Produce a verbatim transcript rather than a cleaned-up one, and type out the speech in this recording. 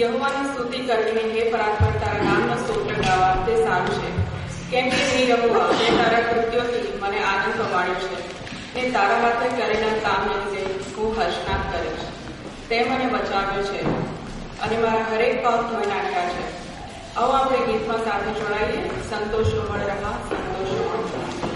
યહોવાની સ્તુતિ કરવીને હે પરાત્પર તારા નામનો સ્તોત્ર ગાવા તે સારું છે, કેમ કે હે યહોવા તે તારા કૃત્યોથી મને આનંદ પમાડ્યો છે ને તારા હાથે કરેલા કામને લીધે હું હર્ષનાદ કરીશ. તે મને બચાવ્યો છે અને મારા હરેક પાપ ધોઈ નાખ્યા છે. આવો આપણે ગીતમાં સાથે જોડાઈએ. સંતોષ કોમળ રહા સંતોષ